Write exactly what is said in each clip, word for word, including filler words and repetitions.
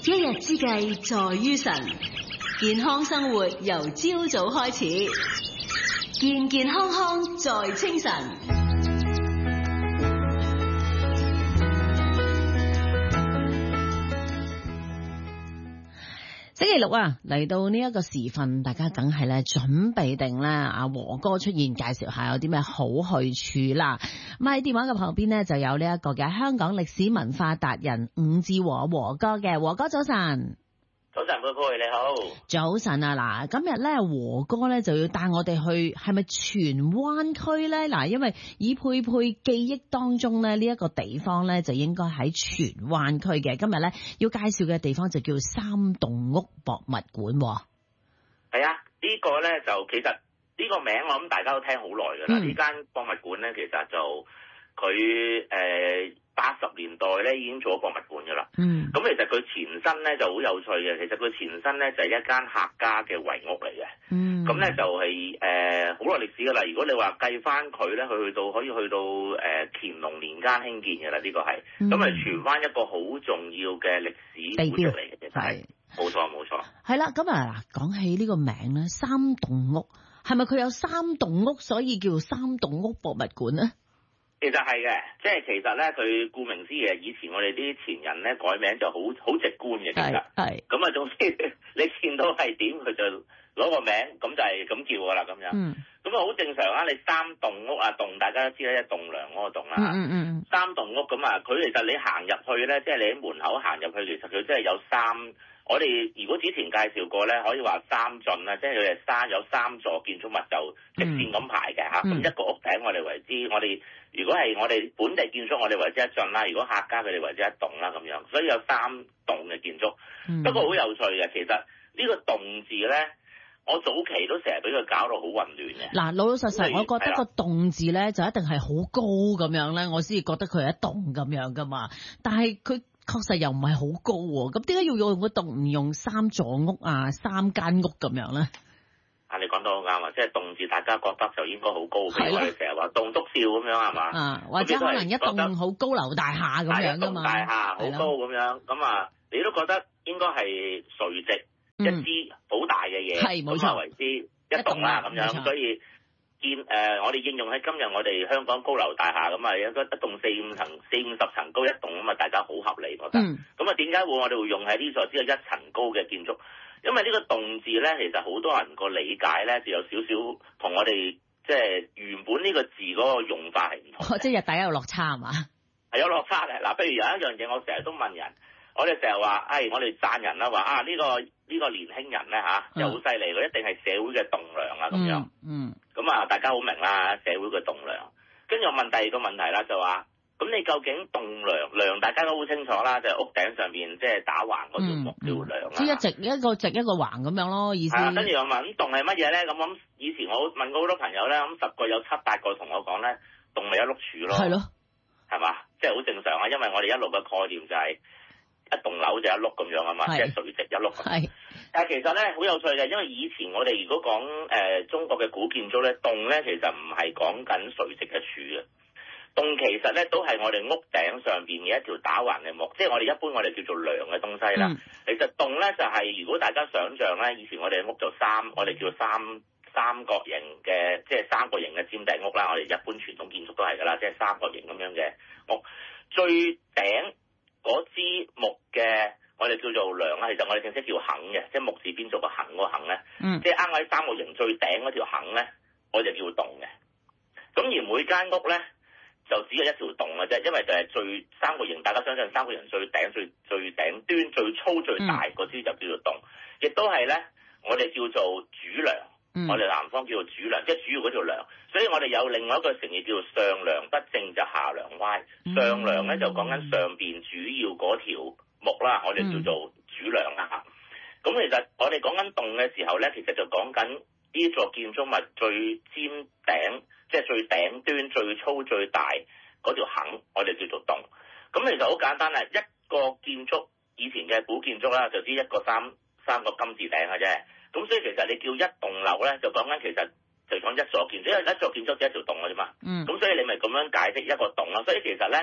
一日之計在於晨，健康生活由朝早開始，健健康康在清晨。 星期六啊，嚟到呢一個時分，大家梗係咧準備定咧，阿和哥出現介紹下有啲咩好去處啦。咁喺電話嘅旁邊呢，就有呢一個嘅香港歷史文化達人伍志和和哥嘅。和哥早晨。 早晨，佩佩你好。 早晨啊，嗱，今日咧和哥咧就要帶我哋去，係咪荃灣區咧？嗱，因為以佩佩記憶當中咧，呢一個地方咧就應該喺荃灣區嘅。今日咧要介紹嘅地方就叫三棟屋博物館。 係啊，呢個咧就其實呢個名我諗大家都聽好耐噶啦。呢間博物館咧其實就佢誒八十年代咧已經做咗博物館噶啦。嗯。咁其實佢前身咧就好有趣嘅，其實佢前身咧就係一間客家嘅遺屋嚟嘅。嗯。咁咧就係誒好耐歷史噶啦。如果你話計翻佢咧，佢去到可以去到誒、呃、乾隆年間興建嘅啦，呢、這個係。咁係荃灣一個好重要嘅歷史古蹟嚟嘅，其實係。冇錯冇錯。係啦，咁啊講起呢個名咧，三棟屋係咪佢有三棟屋，所以叫三棟屋博物館咧？ 其實係嘅，即係其實咧，佢顧名思義，以前我哋啲前人咧改名就好好直觀嘅，其實係咁啊。總之你見到係點，佢就攞個名，咁就係咁叫噶啦，咁樣。嗯。咁啊，好正常啊！你三棟屋啊，棟大家都知啦，一棟梁嗰個棟啦。嗯嗯嗯。三棟屋咁啊，佢其實你行入去咧，即係你喺門口行入去，其實佢真係有三。我哋如果之前介紹過咧，可以話三進啦，即係佢係三有三座建築物就直線咁排嘅嚇。咁、嗯、一個屋頂我哋為之，我哋如果係我哋本地建築，我哋為之一進啦；如果客家佢哋為之一棟啦咁樣。所以有三棟嘅建築。嗯、不過好有趣嘅，其實呢個棟字咧，我早期都成日俾佢搞到好混亂嘅。嗱，老老實實，我覺得個棟字咧就一定係好高咁樣咧，我先至覺得佢係一棟咁樣噶嘛。但係佢確實又唔係好高喎，咁點解要用個棟唔用三座屋啊、三間屋咁樣咧？啊，你講得好啱啊！即係棟字，大家覺得就應該好高，譬如我哋成日話棟篤笑咁樣係嘛？啊，或者可能一棟好高樓大廈咁樣噶嘛？大廈好高咁樣，咁啊，你都覺得應該係垂直、嗯、一支好大嘅嘢，係冇錯為之一棟啦咁樣，所以。見誒、呃，我哋應用喺今日我哋香港高樓大廈咁啊，有一個一棟四五層、四五十層高一棟咁啊，大家好合理覺得。咁啊、嗯，點解會我哋會用喺呢座只有一層高嘅建築？因為呢個棟字咧，其實好多人個理解咧，就有少少同我哋即係原本呢個字嗰個用法係唔同、哦。即係日底有落差係嘛？係有落差嘅。嗱，譬如有一樣嘢，我成日都問人。我哋成日話，誒、哎，我哋讚人啦，話啊呢、這個呢、這個年輕人咧嚇，又好犀利，佢一定係社會嘅棟梁啊咁樣。嗯。咁啊，大家好明啦，社會嘅棟梁。跟住我問第二個問題啦，就話，咁你究竟棟梁梁大家都好清楚啦，就係、是、屋頂上邊即係打橫嗰條木叫梁啦。即係、嗯嗯、一直一個直一個橫咁樣咯，意思。跟住我問，咁棟係乜嘢咧？咁咁以前我問過好多朋友咧，咁十個有七八個同我講咧，棟咪一碌柱咯。係咯。係嘛？即係好正常啊，因為我哋一路嘅概念就係、是。一棟樓就一碌咁樣啊嘛，即係垂直一碌。係，但係其實咧好有趣嘅，因為以前我哋如果講誒、呃、中國嘅古建築咧，棟咧其實唔係講緊垂直嘅柱嘅，棟其實咧都係我哋屋頂上邊嘅一條打橫嘅木，即係我哋一般我哋叫做梁嘅東西啦。嗯、其實棟咧就係、是、如果大家想像咧，以前我哋嘅屋就三，我哋叫三三角形嘅，即係三角形嘅尖頂屋啦。我哋一般傳統建築都係㗎啦，即係三角形咁樣嘅屋，最頂。嗰支木嘅，我哋叫做梁啦，其實我哋正式叫桁嘅，即係木字邊做個桁嗰個桁咧，嗯、即係啱喺三角形最頂嗰條桁咧，我就叫棟嘅。咁而每間屋咧就只有一條棟嘅啫，因為就係最三角形，大家相信三角形最頂最最頂端最粗最大嗰支就叫做棟，亦都係咧我哋叫做主梁。嗯、我哋南方叫做主梁，即係主要嗰條梁，所以我哋有另外一個成語叫做上梁不正就下梁歪。上梁咧就講緊上邊主要嗰條木啦，我哋叫做主梁啦嚇。咁、嗯、其實我哋講緊棟嘅時候咧，其實就講緊呢座建築物最尖頂，即係最頂端最粗最大嗰條桁，我哋叫做棟。咁其實好簡單啦，一個建築以前嘅古建築啦，就知一個三三個金字頂嘅啫。咁所以其實你叫一棟樓咧，就講緊其實就講一座建築，因為一座建築只一條棟嘅啫嘛。嗯。咁所以你咪咁樣解釋一個棟咯。所以其實咧，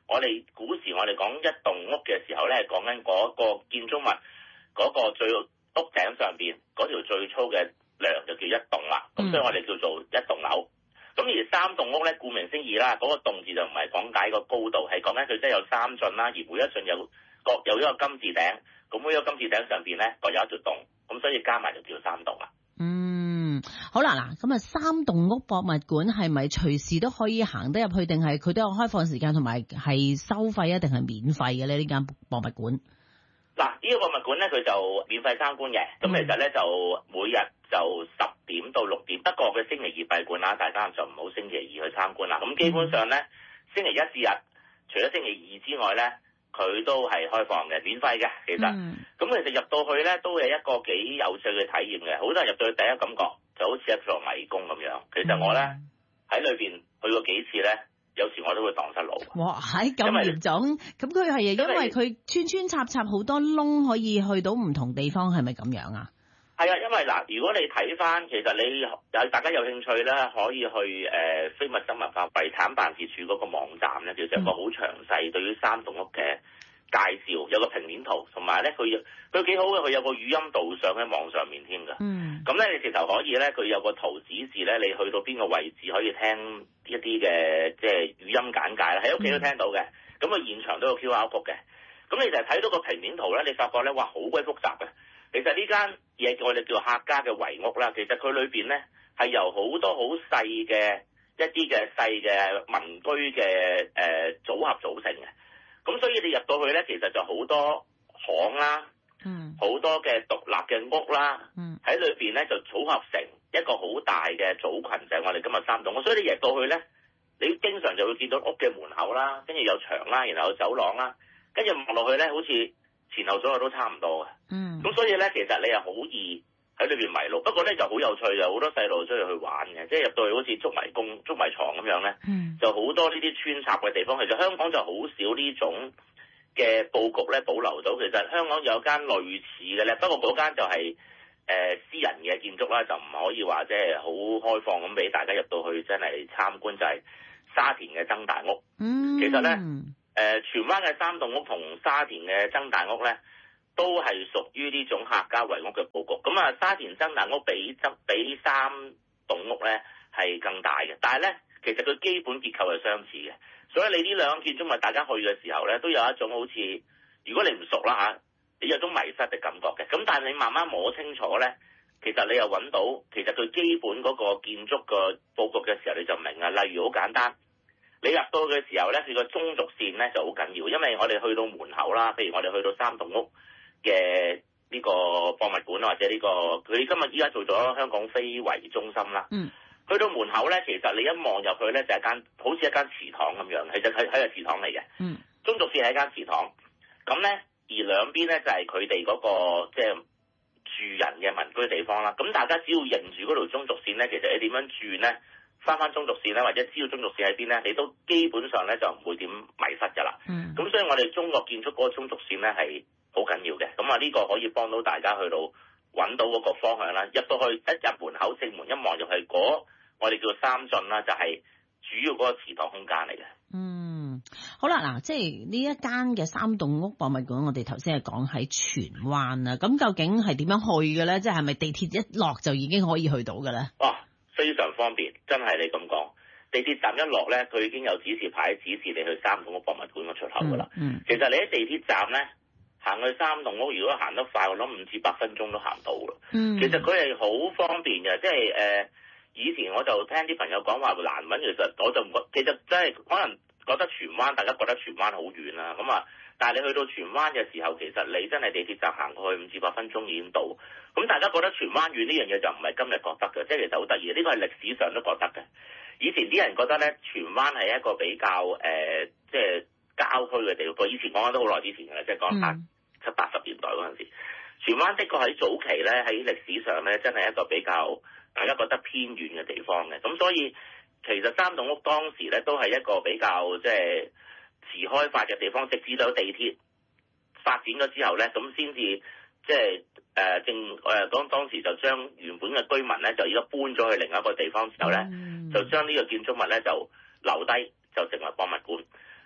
我哋古時我哋講一棟屋嘅時候咧，係講緊嗰個建築物嗰個最屋頂上邊嗰條最粗嘅梁就叫一棟啦。咁、嗯、所以我哋叫做一棟樓。咁而三棟屋咧，顧名思義啦，嗰、那個棟字就唔係講解個高度，係講緊佢真係有三進啦，而每一進有各有一個金字頂，咁每一個金字頂上邊咧各有一條棟，咁所以加埋就叫三棟啦。 嗯，好啦，嗱，咁啊三棟屋博物館係咪隨時都可以行得入去，定係佢都有開放時間同埋係收費啊，定係免費嘅咧？呢間博物館？嗱， 呢個博物館咧，佢就免費參觀嘅。咁、嗯、其實咧就每日就十點到六點，不過佢星期二閉館啦，大家就唔好星期二去參觀啦。咁基本上咧，星期一至日，除咗星期二之外咧，佢都係開放嘅，免費嘅。其實，咁、嗯、其實入到去咧，都係一個幾有趣嘅體驗嘅。好多人入到去第一感覺就好似一座迷宮咁樣。其實我咧喺裏邊去過幾次咧。有時我都會蕩失路。 哇，係咁嚴重？咁佢係因為佢穿穿插插好多窿，可以去到唔同地方，係咪咁樣啊？ 係啊，因為嗱，如果你睇翻，其實你有大家有興趣咧，可以去誒、呃、非物質文化遺產辦事處嗰個網站咧，其實有個好詳細對於三棟屋嘅介紹，有個平面圖，同埋咧佢佢幾好嘅，佢有個語音導賞喺網上面添㗎。嗯。咁咧，你直頭可以咧，佢有個圖指示咧，你去到邊個位置可以聽一啲嘅即係語音簡介啦，喺屋企都聽到嘅。咁啊、嗯，現場都有 Q R code 嘅。咁你就係睇到個平面圖咧，你發覺咧，哇，好鬼複雜嘅。其實呢間嘢我哋叫客家嘅圍屋啦，其實佢裏邊咧係由好多好細嘅一啲嘅細嘅民居嘅誒、呃、組合組成嘅。咁所以你入到去咧，其實就好多巷啦，嗯，好多嘅獨立嘅屋啦，嗯，喺裏邊咧就組合成一個好大嘅組群，就係、是、我哋今日三棟屋。所以你入到去咧，你經常就會見到屋嘅門口啦，跟住有牆啦，然後有走廊啦，跟住望落去咧，好似前後左右都差唔多嘅，嗯。咁所以咧，其實你係好易喺裏邊迷路。不過咧就好有趣，有好多細路中意去玩嘅，即係入到去好似捉迷宮、捉迷藏咁樣咧，嗯，就好多呢啲穿插嘅地方。其實香港就好少呢種嘅佈局咧保留到。其實香港有間類似嘅咧，不過嗰間就係、是、誒、呃、私人嘅建築啦，就唔可以話即係好開放咁俾大家入到去真係參觀。就係、是、沙田嘅曾大屋。嗯，其實咧誒、呃、荃灣嘅三棟屋同沙田嘅曾大屋咧，都係屬於呢種客家圍屋嘅佈局。咁啊，沙田曾大屋比曾比三棟屋咧係更大嘅，但係咧其實佢基本結構係相似嘅。所以你呢兩個建築物，大家去嘅時候咧，都有一種好似，如果你唔熟啦嚇，你有種迷失嘅感覺嘅。咁但係你慢慢摸清楚咧，其實你又揾到，其實佢基本嗰個建築個佈局嘅時候，你就明啦。例如好簡單，你入到嘅時候咧，佢個中軸線咧就好緊要，因為我哋去到門口啦，譬如我哋去到三棟屋嘅呢個博物館或者呢、這個佢今日依家做咗香港非遺中心啦。嗯。去到門口咧，其實你一望入去咧，就係間好似一間祠堂咁樣，其實係係個祠堂嚟嘅。嗯。中軸線係一間祠堂，咁咧而兩邊咧就係佢哋嗰個即係、就是、住人嘅民居地方啦。咁大家只要認住嗰條中軸線咧，其實你點樣轉咧，翻翻中軸線咧，或者知道中軸線喺邊咧，你都基本上咧就唔會點迷失㗎啦。嗯。咁所以我哋中國建築嗰個中軸線咧係好緊要嘅。咁啊呢個可以幫到大家去到揾到嗰個方向啦。入到去一入門口正門一望入去嗰。我哋叫三進啦，就係、是、主要嗰個祠堂空間嚟嘅。嗯，好啦，嗱， 即係呢一間嘅三棟屋博物館，我哋頭先係講喺荃灣啦。咁究竟係點樣去嘅咧？即係係咪地鐵一落就已經可以去到嘅咧？ 哇，非常方便，真係你咁講。地鐵站一落咧，佢已經有指示牌指示你去三棟屋博物館嘅出口噶啦、嗯。嗯，其實你喺地鐵站咧行去三棟屋，如果行得快，我諗五至八分鐘都行到啦。嗯，其實佢係好方便嘅，即係誒。呃以前我就聽啲朋友講話難揾，其實我就唔覺，其實真係可能覺得荃灣，大家覺得荃灣好遠啦，咁啊，但係你去到荃灣嘅時候，其實你真係地鐵站行過去五至八分鐘已經到。咁大家覺得荃灣遠呢樣嘢就唔係今日覺得嘅，即係其實好得意，呢個係歷史上都覺得嘅。以前啲人覺得咧，荃灣係一個比較誒，即係郊區嘅地方。以前講緊都好耐之前嘅啦，即係講八七八十年代嗰陣時，荃灣的確喺早期咧，喺歷史上咧，真係一個比較大家覺得偏遠嘅地方嘅。咁所以其實三棟屋當時咧都係一個比較即係遲開發嘅地方，直至到地鐵發展咗之後咧，咁先至即係誒正誒當當時就將原本嘅居民咧就而家搬咗去另一個地方之後咧，就將呢個建築物咧就留低，就成為博物館。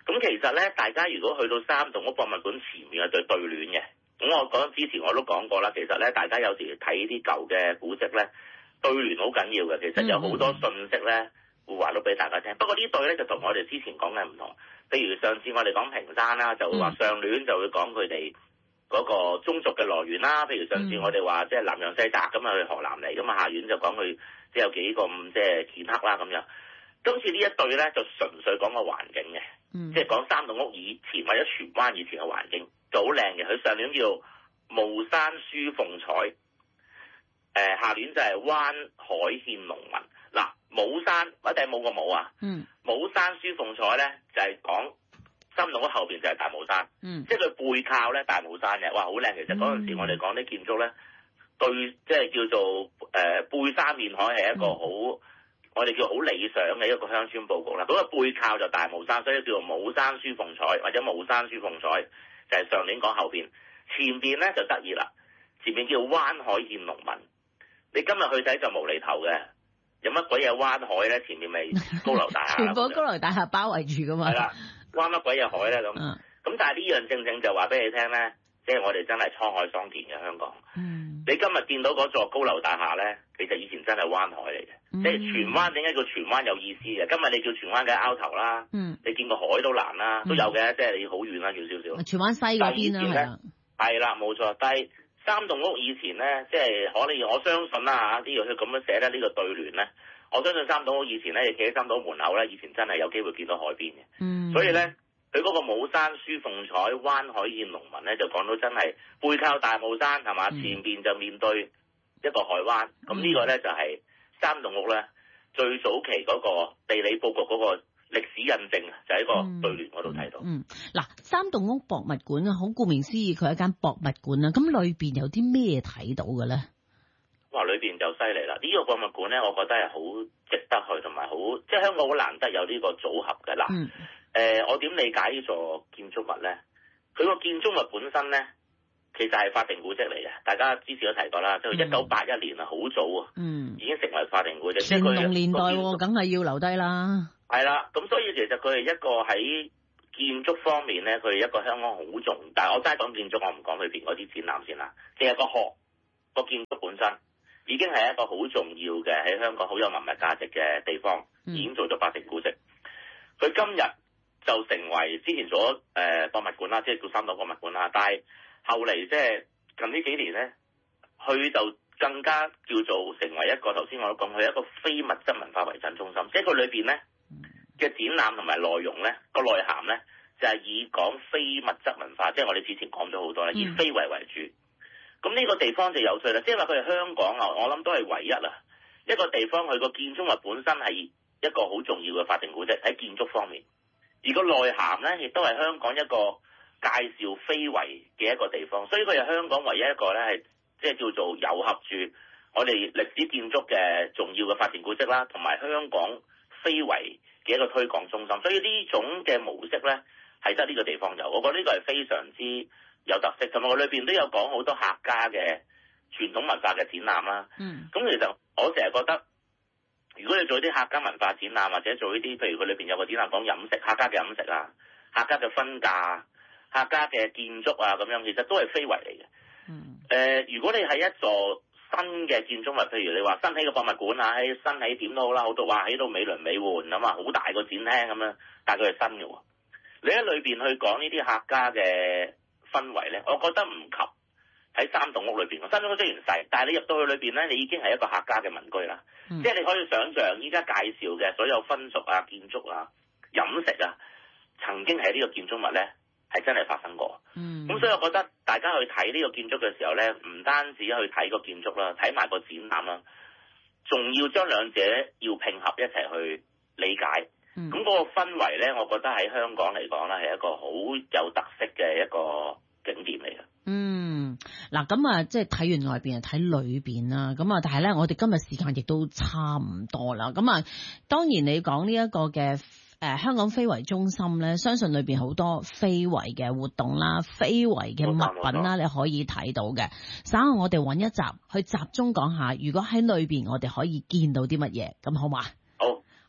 咁其實咧，大家如果去到三棟屋博物館前面係對對聯嘅。咁我講之前我都講過啦，其實咧大家有時睇啲舊嘅古蹟咧，對聯好緊要嘅。其實有好多信息咧會話到俾大家聽。不過呢對咧就同我哋之前講嘅唔同。譬如上次我哋講屏山啦，就會話上聯就會講佢哋嗰個宗族嘅來源啦。譬如上次我哋話即係南洋西澤咁啊去河南嚟，咁啊下聯就講佢即係有幾個咁即係劍客啦咁樣。今次呢一對咧就純粹講個環境嘅，即係講三棟屋以前或者荃灣以前嘅環境。就好靚嘅，佢上聯叫巫山書鳳彩，誒、呃、下聯就係灣海獻農民。嗱，武山一定冇個武啊，嗯，武山書鳳彩咧就係、是、講三棟屋後邊就係大帽山，嗯，即係佢背靠咧大帽山嘅，哇好靚！其實嗰陣時我哋講啲建築咧，對，即係叫做誒、呃、背山面海係一個好，嗯、我哋叫好理想嘅一個鄉村佈局啦。咁、那個背靠就大帽山，所以叫做武山書鳳彩或者武山書鳳彩。就係上年講後邊，前邊咧就得意啦。前面叫灣海獻農民，你今日去睇就無厘頭嘅，有乜鬼嘢灣海咧？前面咪高樓大廈， 全部高樓大廈包圍住噶嘛。係啦， 灣乜鬼嘢海咧咁？咁、嗯、但係呢樣正正就話俾你聽咧，即係我哋真係滄海桑田嘅香港。嗯，你今日見到嗰座高樓大廈咧，其實以前真係灣海嚟嘅。即係荃灣，點解叫荃灣有意思嘅？今日你叫荃灣梗係拗頭啦。嗯，你見個海都難啦，都有嘅，即係你好遠啦，叫少少。荃灣西嗰邊啦，係啦，冇錯。但係三棟屋以前咧，即係可能我相信啦嚇，呢個佢咁樣寫咧，呢個對聯咧，我相信三棟屋以前咧，你企喺三棟屋門口咧，以前真係有機會見到海邊嘅。嗯，所以咧，佢嗰個武山書鳳彩，灣海獻農民咧，就講到真係背靠大帽山係嘛，前邊就面對一個海灣。咁呢個咧就係三棟屋咧最早期嗰個地理佈局嗰個歷史印證啊，就喺個對聯嗰度睇到。嗯， 嗱、嗯，三棟屋博物館啊，好顧名思義，佢係一間博物館啊。咁裏邊有啲咩睇到嘅咧？ 哇，裏邊就犀利啦！呢、這個博物館咧，我覺得係好值得去，同埋好即係香港好難得有呢個組合嘅。嗱，誒、嗯呃，我點理解呢座建築物咧？佢個建築物本身咧，其實係法定古蹟嚟嘅，大家之前都提過啦，即係一九八一年啊，好早啊，嗯，已經成為法定古蹟。乾隆年代喎，梗係要留低啦。 係啦，咁所以其實佢係一個喺建築方面咧，佢係一個香港好重。但係我齋講建築，我唔講裏邊嗰啲展覽先啦。淨係個學個建築本身已經係一個好重要嘅喺香港好有文物價值嘅地方，已經做咗法定古蹟。佢、嗯、今日就成為之前做咗誒博物館啦，即係叫三棟博物館啦，但係後嚟即係近呢幾年咧，佢就更加叫做成為一個頭先我都講，佢係一個非物質文化遺產中心，即係佢裏邊咧嘅展覽同埋內容咧個內涵咧就係、是、以講非物質文化，即係我哋之前講咗好多啦，以非遺為主。咁呢個地方就有趣啦，即係話佢係香港啊，我諗都係唯一啊一個地方，佢個建築物本身係一個好重要嘅法定古蹟喺建築方面，而個內涵咧亦都係香港一個介紹非遺嘅一個地方，所以佢係香港唯一一個咧係即係叫做糅合住我哋歷史建築嘅重要嘅法定古蹟啦，同埋香港非遺嘅一個推廣中心。所以呢種嘅模式咧係得呢個地方有，我覺得呢個係非常之有特色，同埋我裏邊都有講好多客家嘅傳統文化嘅展覽啦。嗯，咁其實我成日覺得，如果你做啲客家文化展覽，或者做呢啲，譬如佢裏邊有個展覽講飲食，客家嘅飲食啊，客家嘅婚嫁、客家嘅建築啊，咁樣其實都係非遺嚟嘅。嗯。誒、呃，如果你係一座新嘅建築物，譬如你話新起嘅博物館啊，喺新起點都好啦，好多話起到美輪美奐咁啊，好大個展廳咁樣，但係佢係新嘅喎。你喺裏邊去講呢啲客家嘅氛圍咧，我覺得唔及喺三棟屋裏邊。三棟屋雖然細，但係你入到去裏邊咧，你已經係一個客家嘅民居啦。嗯、即係你可以想像依家介紹嘅所有風俗啊、建築啊、飲食啊，曾經喺呢個建築物咧係真係發生過。嗯，咁所以我覺得大家去睇呢個建築嘅時候咧，唔單止去睇個建築啦，睇埋個展覽啦，仲要將兩者要拼合一齊去理解。咁嗰、嗯、個氛圍咧，我覺得喺香港嚟講咧，係一個好有特色嘅一個景點嚟嘅。嗯， 嗱，咁啊，即係睇完外邊啊，睇裏邊啦。咁啊，但係咧，我哋今日時間亦都差唔多啦。咁啊，當然你講呢一個嘅誒、呃、香港非遺中心咧，相信裏邊好多非遺嘅活動啦、非遺嘅物品啦，你可以睇到嘅。稍後我哋揾一集去集中講下，如果喺裏邊我哋可以見到啲乜嘢，咁好嘛？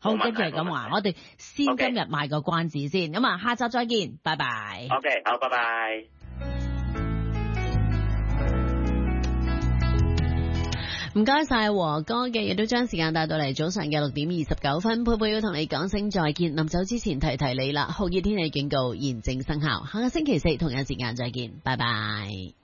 好，跟住係咁話，我哋先今日賣個關子先，咁啊，下集再見，拜拜。 OK，好，拜拜。 唔該晒和哥嘅，亦都將時間帶到嚟早上嘅六點二十九分，佩佩要同你講聲再見。臨走之前提提你啦，酷熱天氣警告現正生效，下個星期四同樣時間再見，拜拜。